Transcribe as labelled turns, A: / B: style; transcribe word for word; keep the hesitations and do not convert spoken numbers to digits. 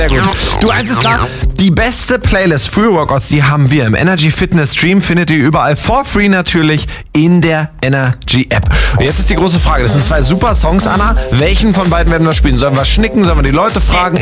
A: Sehr gut. Du, eins ist klar, die beste Playlist Free Workouts, die haben wir im Energy Fitness Stream, findet ihr überall for free natürlich in der Energy App. Und jetzt ist die große Frage, das sind zwei super Songs, Anna. Welchen von beiden werden wir spielen? Sollen wir schnicken, sollen wir die Leute fragen?